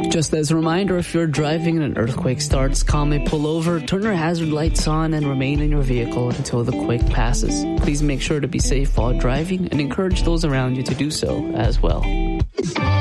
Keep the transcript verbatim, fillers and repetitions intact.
Just as a reminder, if you're driving and an earthquake starts, calmly pull over, turn your hazard lights on, and remain in your vehicle until the quake passes. Please make sure to be safe while driving and encourage those around you to do so as well.